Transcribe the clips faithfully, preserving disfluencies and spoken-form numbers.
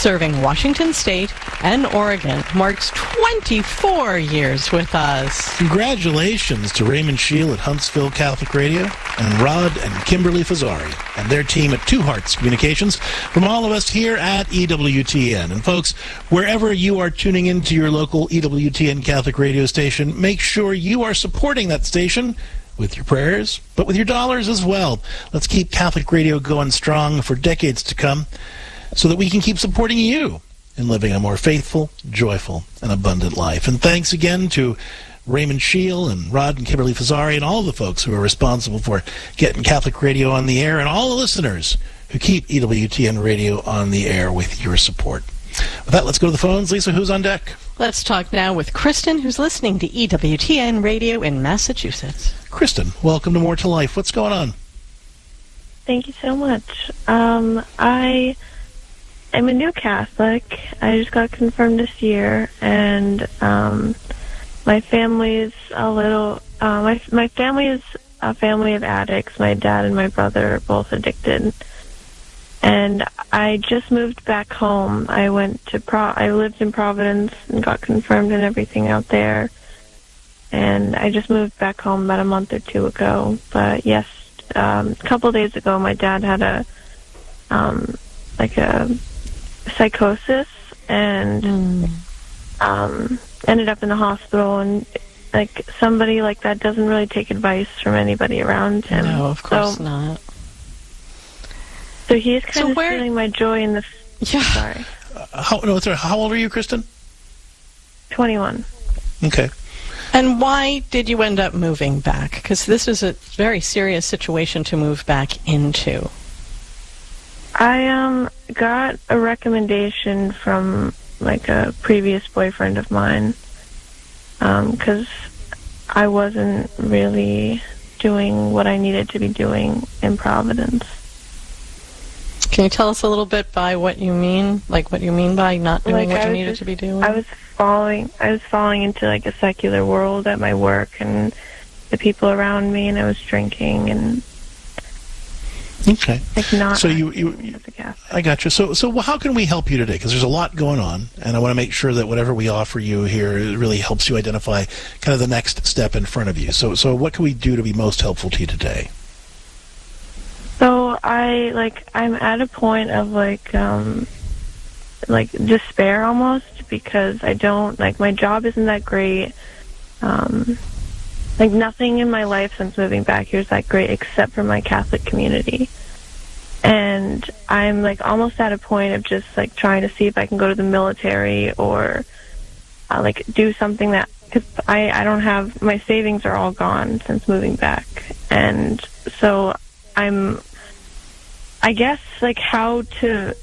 serving Washington State and Oregon, marks twenty-four years with us. Congratulations to Raymond Scheel at Huntsville Catholic Radio and Rod and Kimberly Fazzari and their team at Two Hearts Communications from all of us here at E W T N. And folks, wherever you are tuning into your local E W T N Catholic radio station, make sure you are supporting that station with your prayers, but with your dollars as well. Let's keep Catholic radio going strong for decades to come so that we can keep supporting you in living a more faithful, joyful, and abundant life. And thanks again to Raymond Scheel and Rod and Kimberly Fazzari and all the folks who are responsible for getting Catholic radio on the air, and all the listeners who keep E W T N radio on the air with your support. With that, let's go to the phones. Lisa, who's on deck? Let's talk now with Kristen, who's listening to E W T N radio in Massachusetts. Kristen, welcome to More to Life. What's going on? Thank you so much. Um, I am a new Catholic. I just got confirmed this year, and um, my family's a little. Uh, my my family is a family of addicts. My dad and my brother are both addicted. And I just moved back home. I went to Pro- I lived in Providence and got confirmed and everything out there. And I just moved back home about a month or two ago. But yes, um, a couple of days ago, my dad had a um, like a psychosis and mm. um, ended up in the hospital. And like somebody like that doesn't really take advice from anybody around him. No, of course so, not. So he's kind so of where, stealing my joy in the... Yeah. Sorry. Uh, how, no, sorry. How old are you, Kristen? twenty-one. Okay. And why did you end up moving back? Because this is a very serious situation to move back into. I um got a recommendation from, like, a previous boyfriend of mine. Because um, I wasn't really doing what I needed to be doing in Providence. Can you tell us a little bit by what you mean, like what you mean by not doing like what you was needed just, to be doing? I was falling, I was falling into like a secular world at my work and the people around me, and I was drinking and okay, like not. So you, you, you as a Catholic. I got you. So, so how can we help you today? Because there's a lot going on, and I want to make sure that whatever we offer you here really helps you identify kind of the next step in front of you. So, so what can we do to be most helpful to you today? So I like I'm at a point of like um like despair almost, because I don't like my job isn't that great. Um like nothing in my life since moving back here is that great except for my Catholic community. And I'm like almost at a point of just like trying to see if I can go to the military or uh, like do something that, because I, I don't have, my savings are all gone since moving back. And so I'm, I guess, like how to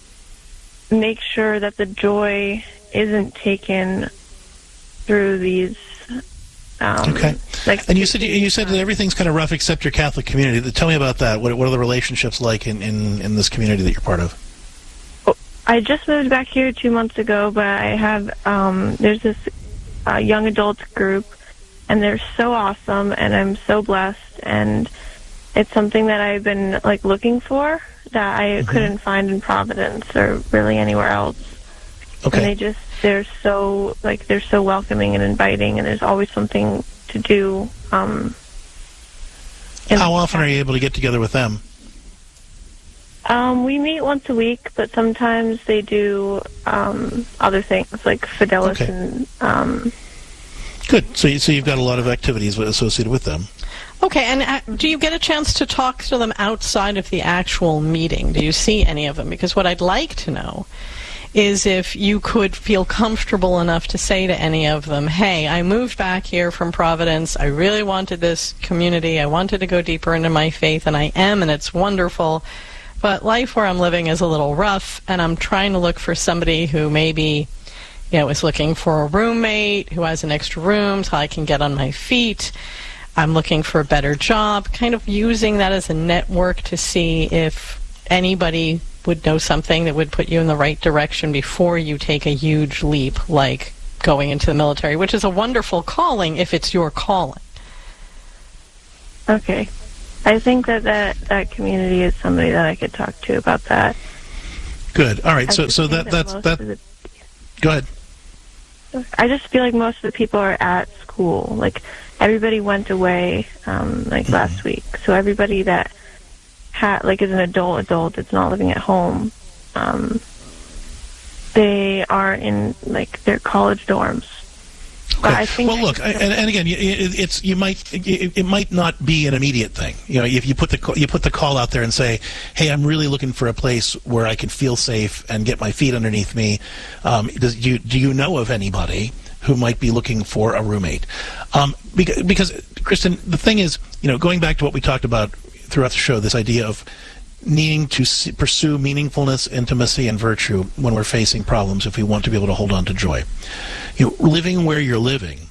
make sure that the joy isn't taken through these. Um, okay. Like, and you said you said that everything's kind of rough except your Catholic community. Tell me about that. What what are the relationships like in, in, in this community that you're part of? I just moved back here two months ago, but I have um, there's this uh, young adult group, and they're so awesome, and I'm so blessed, and it's something that I've been like looking for that I mm-hmm. couldn't find in Providence or really anywhere else. Okay. And they just they're so like they're so welcoming and inviting, and there's always something to do. Um, How often are you able to get together with them? Um, we meet once a week, but sometimes they do um, other things like Fidelis okay. and. Um, Good. So, you, so you've got a lot of activities associated with them. Okay, and uh, do you get a chance to talk to them outside of the actual meeting? Do you see any of them? Because what I'd like to know is if you could feel comfortable enough to say to any of them, hey, I moved back here from Providence. I really wanted this community. I wanted to go deeper into my faith, and I am, and it's wonderful. But life where I'm living is a little rough, and I'm trying to look for somebody who maybe, you know, is looking for a roommate, who has an extra room so I can get on my feet. I'm looking for a better job, kind of using that as a network to see if anybody would know something that would put you in the right direction before you take a huge leap, like going into the military, which is a wonderful calling if it's your calling. Okay. I think that that, that community is somebody that I could talk to about that. Good. All right. I So just so think that that's most that. of the- Go ahead. I just feel like most of the people are at school. Like, everybody went away, um, like, Mm-hmm. last week. So everybody that had, like, is an adult adult that's not living at home, um, they are in, like, their college dorms. But I think Well, look, I- and, and again, you- it, it's you might it, it might not be an immediate thing. You know, if you put the ca- you put the call out there and say, "Hey, I'm really looking for a place where I can feel safe and get my feet underneath me." Um, does you do you know of anybody who might be looking for a roommate? Um, because, because, Kristen, the thing is, you know, going back to what we talked about throughout the show, this idea of needing to see, pursue meaningfulness, intimacy, and virtue when we're facing problems if we want to be able to hold on to joy. You know, living where you're living,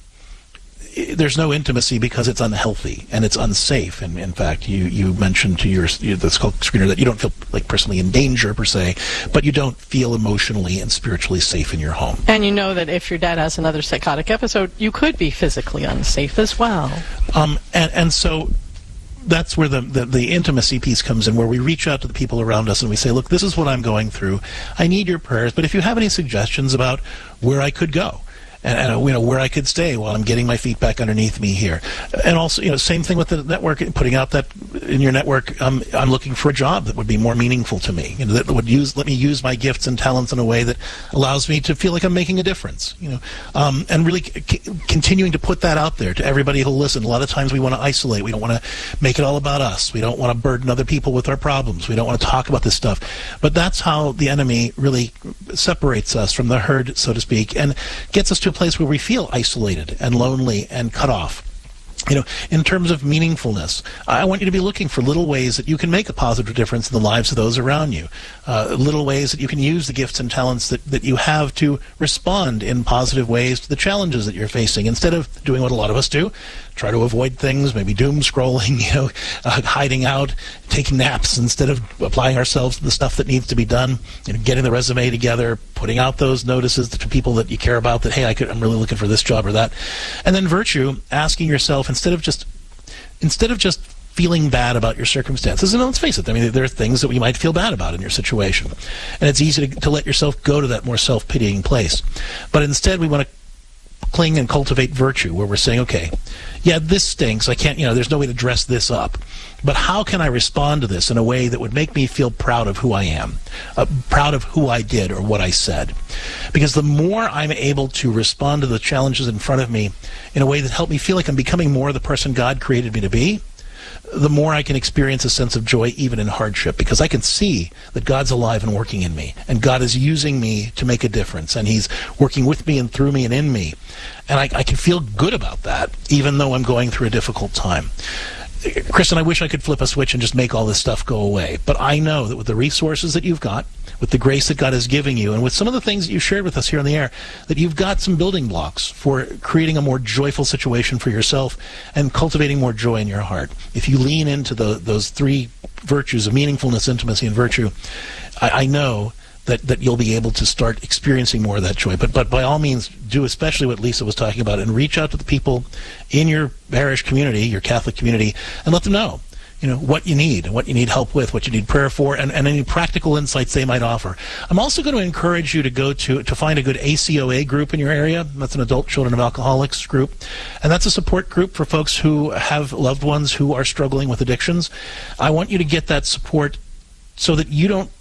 i- there's no intimacy because it's unhealthy and it's unsafe. And in fact, you, you mentioned to your, your the screener that you don't feel like personally in danger per se, but you don't feel emotionally and spiritually safe in your home. And you know that if your dad has another psychotic episode, you could be physically unsafe as well. Um, and, and so that's where the, the, the intimacy piece comes in, where we reach out to the people around us and we say, look, this is what I'm going through. I need your prayers, but if you have any suggestions about where I could go, and, and you know, where I could stay while I'm getting my feet back underneath me here. And also, you know, same thing with the network, putting out that in your network, um, I'm looking for a job that would be more meaningful to me, you know, that would use, let me use my gifts and talents in a way that allows me to feel like I'm making a difference, you know, um, and really c- continuing to put that out there to everybody who'll listen. A lot of times we want to isolate. We don't want to make it all about us. We don't want to burden other people with our problems. We don't want to talk about this stuff. But that's how the enemy really separates us from the herd, so to speak, and gets us to a place where we feel isolated and lonely and cut off. You know, in terms of meaningfulness, I want you to be looking for little ways that you can make a positive difference in the lives of those around you. Uh, little ways that you can use the gifts and talents that, that you have to respond in positive ways to the challenges that you're facing. Instead of doing what a lot of us do, try to avoid things, maybe doom scrolling, you know, uh, hiding out, taking naps instead of applying ourselves to the stuff that needs to be done, you know, getting the resume together, putting out those notices to people that you care about that, hey, I could, I'm really looking for this job or that. And then virtue, asking yourself, instead of just instead of just feeling bad about your circumstances, and let's face it, I mean, there are things that we might feel bad about in your situation, and it's easy to, to let yourself go to that more self-pitying place. But instead, we want to cling and cultivate virtue, where we're saying, okay, yeah, this stinks. I can't, you know, there's no way to dress this up. But how can I respond to this in a way that would make me feel proud of who I am, uh, proud of who I did or what I said? Because the more I'm able to respond to the challenges in front of me in a way that help me feel like I'm becoming more the person God created me to be, the more I can experience a sense of joy even in hardship, because I can see that God's alive and working in me, and God is using me to make a difference, and He's working with me and through me and in me. And I, I can feel good about that, even though I'm going through a difficult time. Kristen, I wish I could flip a switch and just make all this stuff go away. But I know that with the resources that you've got, with the grace that God is giving you, and with some of the things that you shared with us here on the air, that you've got some building blocks for creating a more joyful situation for yourself and cultivating more joy in your heart. If you lean into the, those three virtues of meaningfulness, intimacy, and virtue, I, I know that, that you'll be able to start experiencing more of that joy. But but by all means, do especially what Lisa was talking about, and reach out to the people in your parish community, your Catholic community, and let them know, you know, what you need, what you need help with, what you need prayer for, and, and any practical insights they might offer. I'm also going to encourage you to go to, to find a good A C O A group in your area. That's an Adult Children of Alcoholics group. And that's a support group for folks who have loved ones who are struggling with addictions. I want you to get that support so that you don't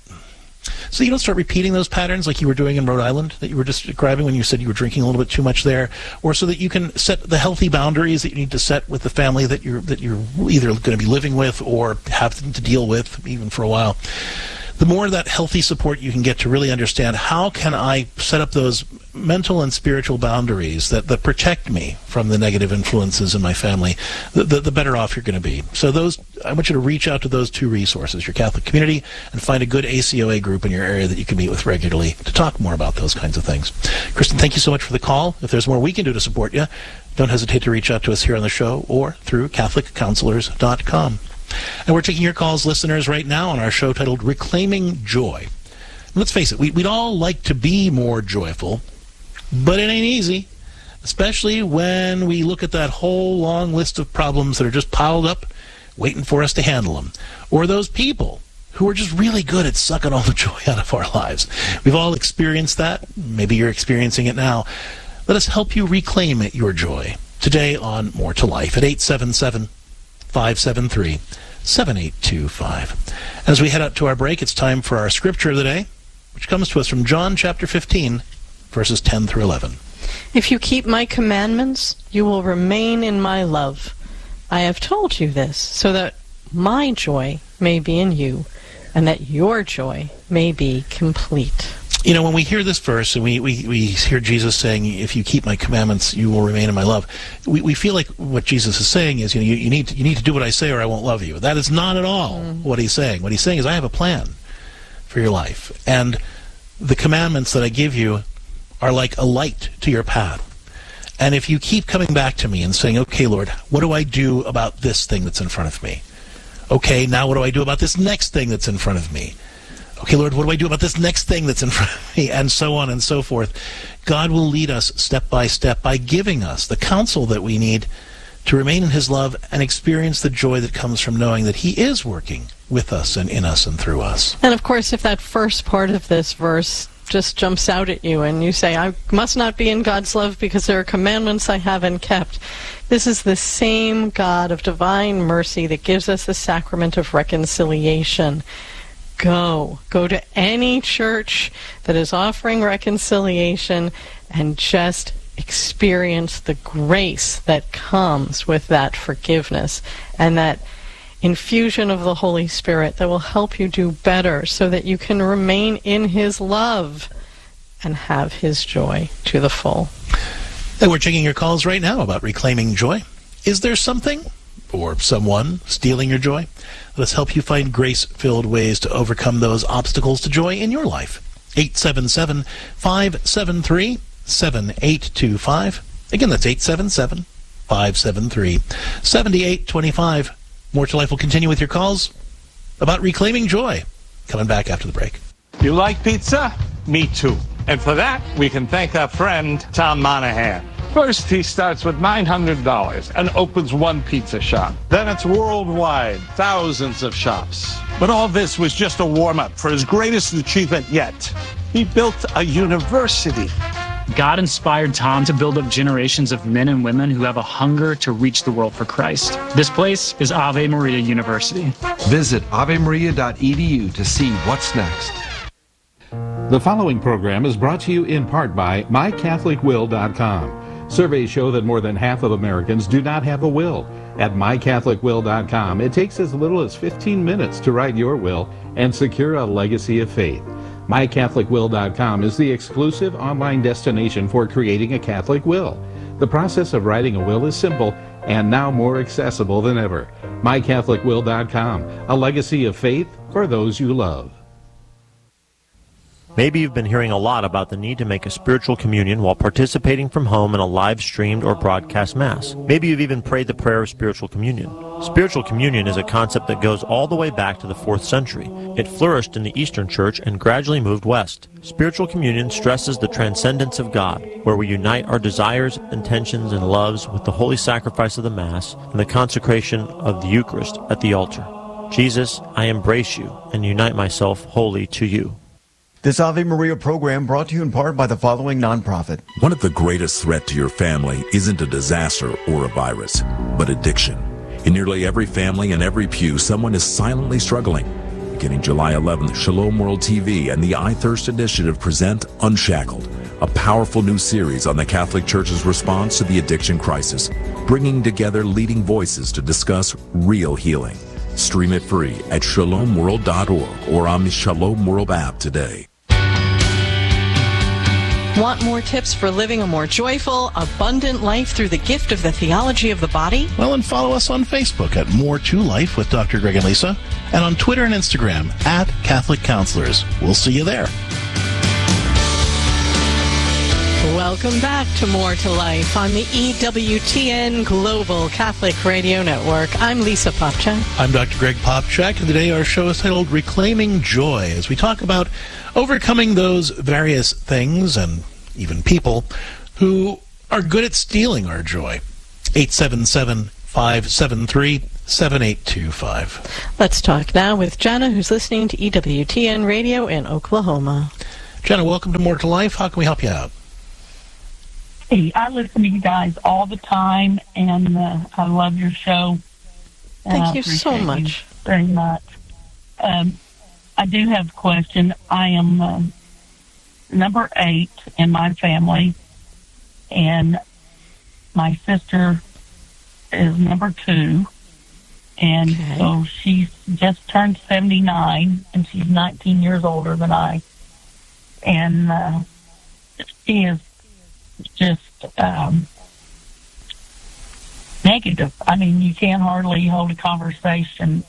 So you don't start repeating those patterns like you were doing in Rhode Island that you were just describing when you said you were drinking a little bit too much there, or so that you can set the healthy boundaries that you need to set with the family that you're that you're either going to be living with or have to deal with even for a while. The more of that healthy support you can get to really understand, how can I set up those mental and spiritual boundaries that, that protect me from the negative influences in my family, the, the, the better off you're going to be. So those, I want you to reach out to those two resources, your Catholic community, and find a good A C O A group in your area that you can meet with regularly to talk more about those kinds of things. Kristen, thank you so much for the call. If there's more we can do to support you, don't hesitate to reach out to us here on the show or through Catholic Counselors dot com. And we're taking your calls, listeners, right now on our show titled Reclaiming Joy. And let's face it, we, we'd all like to be more joyful, but it ain't easy, especially when we look at that whole long list of problems that are just piled up, waiting for us to handle them. Or those people who are just really good at sucking all the joy out of our lives. We've all experienced that. Maybe you're experiencing it now. Let us help you reclaim your joy today on More to Life at eight seven seven, five seven three, seven eight two five. As we head up to our break, it's time for our scripture of the day, which comes to us from John chapter fifteen, verses ten through eleven. If you keep my commandments, you will remain in my love. I have told you this so that my joy may be in you, and that your joy may be complete. You know, when we hear this verse and we, we, we hear Jesus saying, if you keep my commandments, you will remain in my love, we, we feel like what Jesus is saying is, you know, you, you, need to, you need to do what I say or I won't love you. That is not at all mm. what he's saying. What he's saying is, I have a plan for your life. And the commandments that I give you are like a light to your path. And if you keep coming back to me and saying, okay, Lord, what do I do about this thing that's in front of me? Okay, now what do I do about this next thing that's in front of me? Okay, Lord, what do I do about this next thing that's in front of me? And so on and so forth. God will lead us step by step by giving us the counsel that we need to remain in his love and experience the joy that comes from knowing that he is working with us and in us and through us. And of course, if that first part of this verse just jumps out at you and you say, I must not be in God's love because there are commandments I haven't kept. This is the same God of divine mercy that gives us the sacrament of reconciliation. Go. Go to any church that is offering reconciliation and just experience the grace that comes with that forgiveness and that infusion of the Holy Spirit that will help you do better so that you can remain in his love and have his joy to the full. And we're checking your calls right now about reclaiming joy. Is there something or someone stealing your joy? Let's help you find grace-filled ways to overcome those obstacles to joy in your life. eight seven seven, five seven three, seven eight two five. Again, that's eight seven seven, five seven three, seven eight two five. More to Life will continue with your calls about reclaiming joy. Coming back after the break. You like pizza? Me too. And for that, we can thank our friend Tom Monahan. First, he starts with nine hundred dollars and opens one pizza shop. Then it's worldwide, thousands of shops. But all this was just a warm-up for his greatest achievement yet. He built a university. God inspired Tom to build up generations of men and women who have a hunger to reach the world for Christ. This place is Ave Maria University. Visit ave maria dot e d u to see what's next. The following program is brought to you in part by my catholic will dot com. Surveys show that more than half of Americans do not have a will. At my catholic will dot com, it takes as little as fifteen minutes to write your will and secure a legacy of faith. my catholic will dot com is the exclusive online destination for creating a Catholic will. The process of writing a will is simple and now more accessible than ever. my catholic will dot com, a legacy of faith for those you love. Maybe you've been hearing a lot about the need to make a spiritual communion while participating from home in a live-streamed or broadcast Mass. Maybe you've even prayed the prayer of spiritual communion. Spiritual communion is a concept that goes all the way back to the fourth century. It flourished in the Eastern Church and gradually moved west. Spiritual communion stresses the transcendence of God, where we unite our desires, intentions, and loves with the holy sacrifice of the Mass and the consecration of the Eucharist at the altar. Jesus, I embrace you and unite myself wholly to you. This Ave Maria program brought to you in part by the following nonprofit. One of the greatest threats to your family isn't a disaster or a virus, but addiction. In nearly every family and every pew, someone is silently struggling. Beginning July eleventh, Shalom World T V and the I Thirst Initiative present Unshackled, a powerful new series on the Catholic Church's response to the addiction crisis, bringing together leading voices to discuss real healing. Stream it free at shalom world dot org or on the Shalom World app today. Want more tips for living a more joyful, abundant life through the gift of the theology of the body? Well, and follow us on Facebook at More to Life with Doctor Greg and Lisa, and on Twitter and Instagram at Catholic Counselors. We'll see you there. Welcome back to More to Life on the E W T N Global Catholic Radio Network. I'm Lisa Popchak. I'm Doctor Greg Popchak, and today our show is titled Reclaiming Joy, as we talk about overcoming those various things and even people who are good at stealing our joy. eight seven seven, five seven three, seven eight two five. Let's talk now with Jenna, who's listening to E W T N Radio in Oklahoma. Jenna, welcome to More to Life. How can we help you out? Hey, I listen to you guys all the time, and uh, I love your show. Thank you so much. You very much. Um, I do have a question. I am uh, number eight in my family, and my sister is number two, and okay. so she's just turned seventy-nine, and she's nineteen years older than I, and uh, she is just um, negative. I mean, you can't hardly hold a conversation,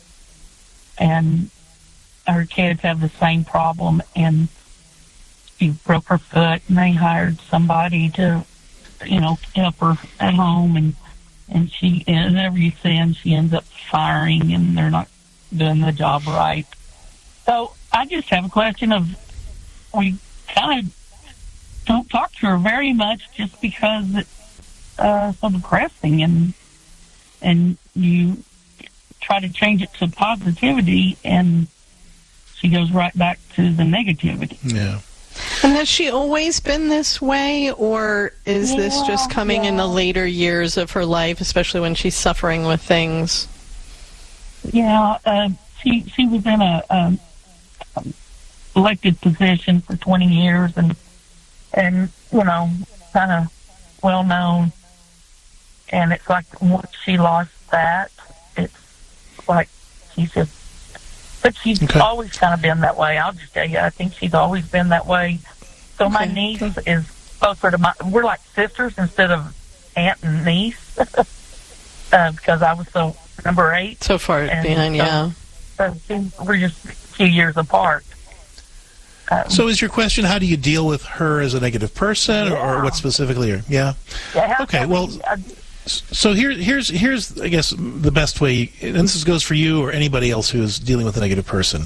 and her kids have the same problem, and she broke her foot, and they hired somebody to, you know, help her at home, and and she, and whenever you send, she ends up firing, and they're not doing the job right. So I just have a question of, we kind of don't talk to her very much just because it's uh, so depressing, and and you try to change it to positivity, and she goes right back to the negativity. Yeah. And has she always been this way, or is yeah, this just coming yeah. in the later years of her life, especially when she's suffering with things? Yeah, uh, she she was in a um, elected position for twenty years, and and you know, kind of well known. And it's like once she lost that, it's like she's just. But she's okay. always kind of been that way. I'll just tell you, I think she's always been that way. So okay. my niece okay. is closer to my, we're like sisters instead of aunt and niece, uh, because I was so number eight. So far behind, so, yeah. So she, we're just a few years apart. Um, so is your question, how do you deal with her as a negative person, yeah. or what specifically? Or, yeah? yeah okay, well... I, So here, here's, here's, I guess, the best way, and this goes for you or anybody else who is dealing with a negative person.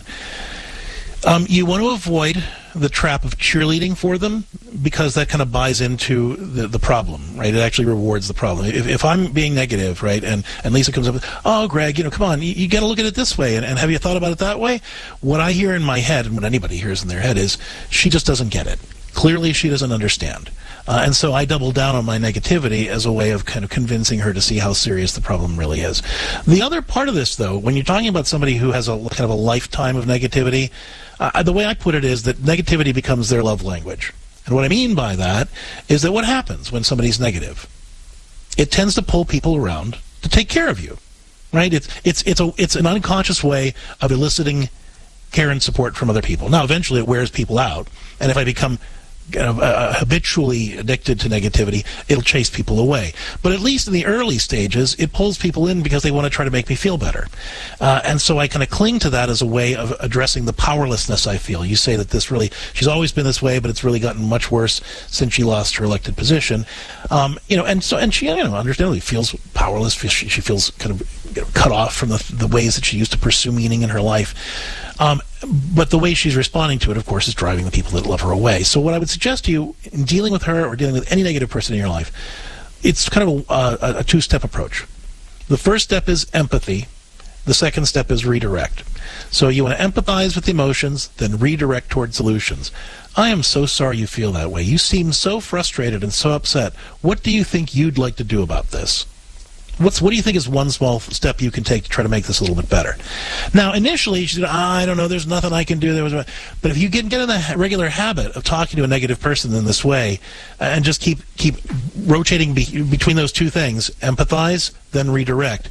Um, you want to avoid the trap of cheerleading for them, because that kind of buys into the, the problem, right? It actually rewards the problem. If, if I'm being negative, right, and, and Lisa comes up with, oh, Greg, you know, come on, you, you got to look at it this way, and, and have you thought about it that way? What I hear in my head, and what anybody hears in their head, is she just doesn't get it. Clearly, she doesn't understand. Uh, and so I double down on my negativity as a way of kind of convincing her to see how serious the problem really is. The other part of this, though, when you're talking about somebody who has a kind of a lifetime of negativity, uh, the way I put it is that negativity becomes their love language. And what I mean by that is that what happens when somebody's negative? It tends to pull people around to take care of you, right? It's, it's, it's, a, it's an unconscious way of eliciting care and support from other people. Now, eventually it wears people out, and if I become Uh, uh, habitually addicted to negativity, it'll chase people away. But at least in the early stages, it pulls people in because they want to try to make me feel better. Uh, and so I kind of cling to that as a way of addressing the powerlessness I feel. You say that this really, she's always been this way, but it's really gotten much worse since she lost her elected position. Um, you know, and so, and she, you know, understandably feels powerless. She, she feels kind of you know, cut off from the, the ways that she used to pursue meaning in her life. Um, but the way she's responding to it, of course, is driving the people that love her away. So what I would suggest to you in dealing with her or dealing with any negative person in your life, it's kind of a, a, a two-step approach. The first step is empathy. The second step is redirect. So you want to empathize with emotions, then redirect toward solutions. I am so sorry you feel that way. You seem so frustrated and so upset. What do you think you'd like to do about this? What's, what do you think is one small step you can take to try to make this a little bit better? Now, initially, she said, ah, I don't know, there's nothing I can do. There was, but if you get, get in the regular habit of talking to a negative person in this way, uh, and just keep keep rotating be, between those two things, empathize, then redirect.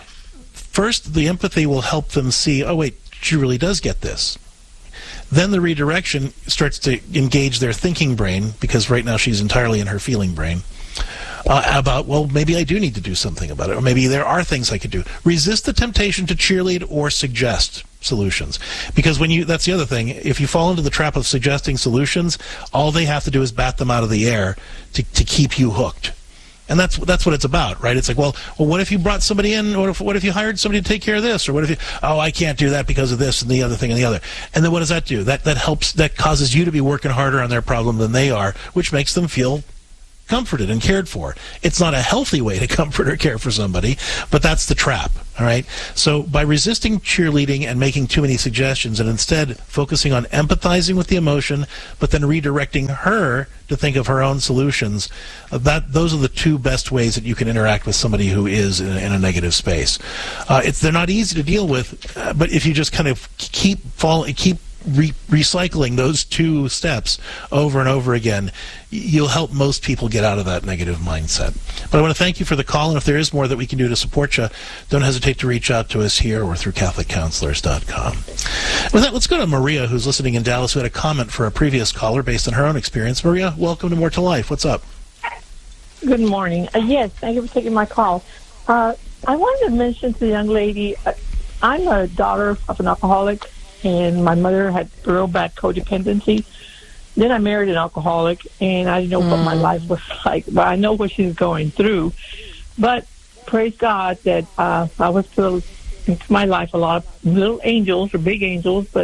First, the empathy will help them see, oh, wait, she really does get this. Then the redirection starts to engage their thinking brain, because right now she's entirely in her feeling brain. Uh, about, well, maybe I do need to do something about it, or maybe there are things I could do. Resist the temptation to cheerlead or suggest solutions, because when you, that's the other thing, if you fall into the trap of suggesting solutions, all they have to do is bat them out of the air to, to keep you hooked. And that's that's what it's about, right? It's like, well, well, what if you brought somebody in? What if, what if you hired somebody to take care of this? Or what if you, oh, I can't do that because of this and the other thing and the other. And then what does that do? That that helps, that causes you to be working harder on their problem than they are, which makes them feel comforted and cared for. It's not a healthy way to comfort or care for somebody, but that's the trap, all right? So by resisting cheerleading and making too many suggestions and instead focusing on empathizing with the emotion, but then redirecting her to think of her own solutions, uh, that those are the two best ways that you can interact with somebody who is in a, in a negative space. Uh, it's they're not easy to deal with, uh, but if you just kind of keep fall, keep Re- recycling those two steps over and over again, you'll help most people get out of that negative mindset. But I want to thank you for the call, and if there is more that we can do to support you, don't hesitate to reach out to us here or through Catholic Counselors dot com. With that, let's go to Maria, who's listening in Dallas, who had a comment for a previous caller based on her own experience. Maria, welcome to More to Life. What's up? Good morning. Uh, yes, thank you for taking my call. Uh, I wanted to mention to the young lady, uh, I'm a daughter of an alcoholic, and my mother had real bad codependency. Then I married an alcoholic, and I didn't know mm. what my life was like. But I know what she was going through. But praise God that uh, I was put into my life a lot of little angels or big angels, but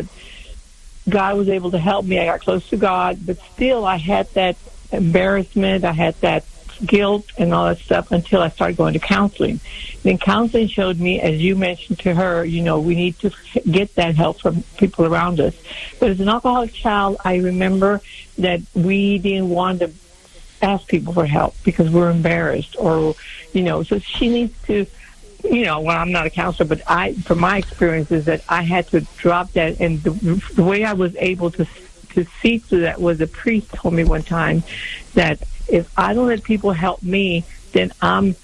God was able to help me. I got close to God, but still I had that embarrassment. I had that guilt and all that stuff until I started going to counseling. Then counseling showed me, as you mentioned to her, you know, we need to get that help from people around us. But as an alcoholic child, I remember that we didn't want to ask people for help because we're embarrassed or, you know, so she needs to, you know, well, I'm not a counselor, but I, from my experience is that I had to drop that. And the, the way I was able to to see through that was a priest told me one time that if I don't let people help me, then I'm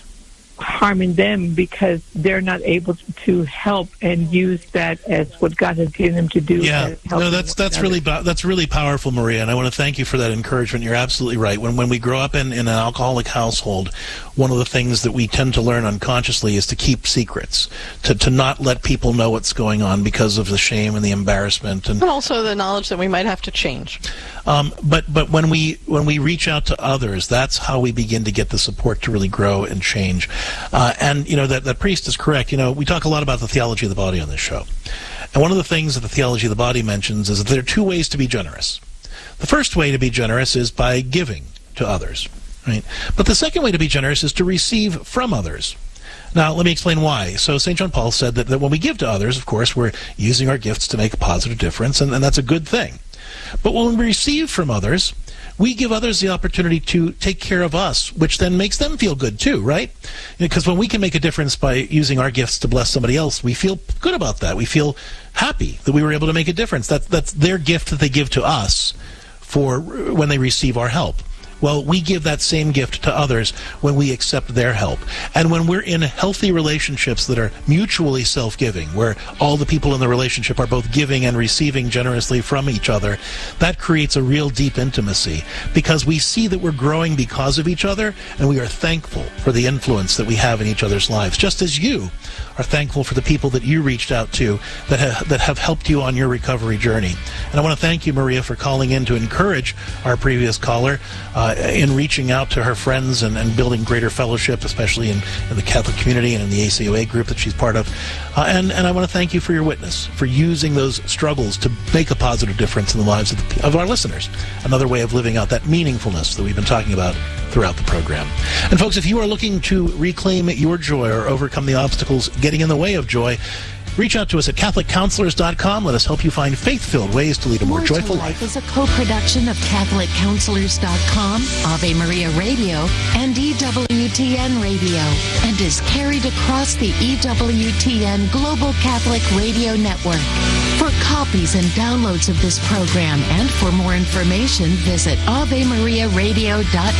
harming them because they're not able to help and use that as what God has given them to do. Yeah, no, that's that's really that's really powerful, Maria, and I want to thank you for that encouragement. You're absolutely right. When when we grow up in, in an alcoholic household, one of the things that we tend to learn unconsciously is to keep secrets, to to not let people know what's going on because of the shame and the embarrassment, and but also the knowledge that we might have to change. Um, but but when we when we reach out to others, that's how we begin to get the support to really grow and change. Uh, and you know that that priest is correct. You know, we talk a lot about the theology of the body on this show, and one of the things that the theology of the body mentions is that there are two ways to be generous. The first way to be generous is by giving to others, right? But the second way to be generous is to receive from others. Now, let me explain why. So Saint John Paul said that, that when we give to others, of course, we're using our gifts to make a positive difference, and, and that's a good thing. But when we receive from others, we give others the opportunity to take care of us, which then makes them feel good too, right? Because when we can make a difference by using our gifts to bless somebody else, we feel good about that. We feel happy that we were able to make a difference. That, that's their gift that they give to us for when they receive our help. Well, we give that same gift to others when we accept their help. And when we're in healthy relationships that are mutually self-giving, where all the people in the relationship are both giving and receiving generously from each other, that creates a real deep intimacy because we see that we're growing because of each other, and we are thankful for the influence that we have in each other's lives, just as you are thankful for the people that you reached out to that have, that have helped you on your recovery journey. And I want to thank you, Maria, for calling in to encourage our previous caller uh, in reaching out to her friends and, and building greater fellowship, especially in, in the Catholic community and in the A C O A group that she's part of. Uh, and, and I want to thank you for your witness, for using those struggles to make a positive difference in the lives of, the, of our listeners. Another way of living out that meaningfulness that we've been talking about throughout the program. And folks, if you are looking to reclaim your joy or overcome the obstacles getting in the way of joy, reach out to us at Catholic Counselors dot com. Let us help you find faith-filled ways to lead a more, more joyful life. Life is a co-production of Catholic Counselors dot com, Ave Maria Radio, and E W T N Radio, and is carried across the E W T N Global Catholic Radio Network. For copies and downloads of this program and for more information, visit Ave Maria Radio dot